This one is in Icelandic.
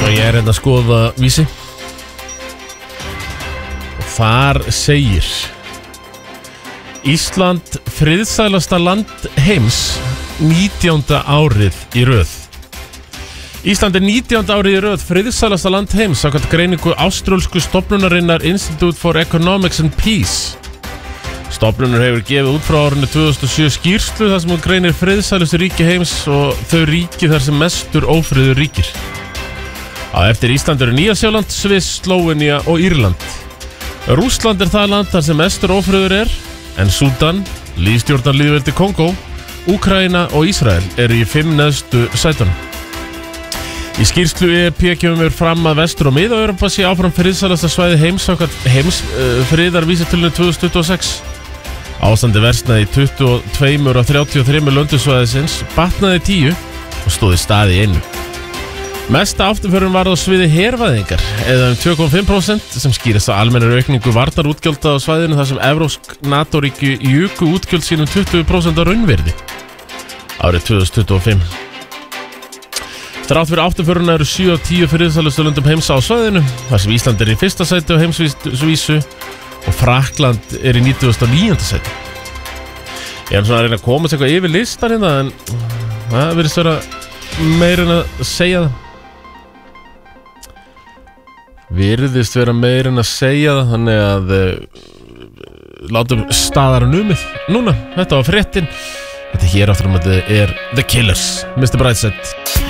Og ég að skoða vísi. Og þar segir: Ísland friðsælasta land heims 19. árið í röð. Ísland 19. árið í röð friðsælasta land heims samkvæmt greiningu áströlsku stofnunarinnar Institute for Economics and Peace. Stofnunar hefur gefið út frá árinu 2007 skýrslu þar sem hún greinir friðsælustu ríki heims og þau ríki þar sem mestur ófriður ríkir. Á eftir Ísland eru Nýja-Sjáland, Sviss, Slóvenía og Írland. Rússland það land þar sem mestur ófriður en Súdan, lýðstjórnarlýðveldi Kongó, Úkraína og Ísrael eru í 5 neðstu sætunum. Í skýrslu EEP kemur fram að Vestur- og Mið-Evrópa sé áfram friðsælasta svæði heims samkvæmt friðarvísitölunni 2026. Ástandi versnaði í 22 af 33 löndusvæðisins, batnaði 10 og stóði staði í 1. Mesta afturförum varð á sviði hervæðingar, eða 2,5% sem skýrist á almennari aukningu varnarútgjalda á svæðinu þar sem evrópsk NATO-ríki juku útgjöld sínum 20% á raunvirði árið 2025. Þrátt fyrir afturföruna eru 7 af 10 friðsælustu löndum heims á svæðinu, þar sem Ísland í fyrsta sæti á heimsvísu og Frakkland í 99. sæti. Ég svona að reyna að koma sér eitthvað yfir listan hérna, en það virðist vera meira en að segja það. Virðist vera meira en að segja það, þannig að látum staðar numið núna. Þetta var fréttin. Þetta hér áttur þetta The Killers, Mr. Brightside.